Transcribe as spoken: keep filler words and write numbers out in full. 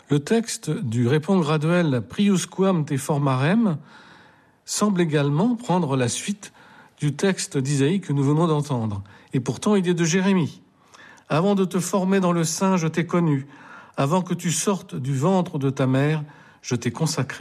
Le texte du Répond graduel Priusquam te formarem semble également prendre la suite du texte d'Isaïe que nous venons d'entendre. Et pourtant, il est de Jérémie. « Avant de te former dans le sein, je t'ai connu. Avant que tu sortes du ventre de ta mère, je t'ai consacré. »